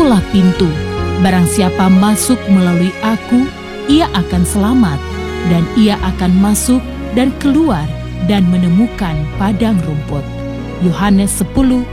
akulah pintu. Barang siapa masuk melalui aku, ia akan selamat, dan ia akan masuk dan keluar dan menemukan padang rumput. Yohanes 10